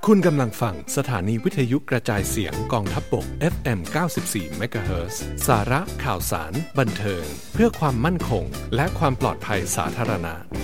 คุณกำลังฟังสถานีวิทยุกระจายเสียงกองทัพบก FM 94 MHz สาระข่าวสารบันเทิงเพื่อความมั่นคงและความปลอดภัยสาธารณะ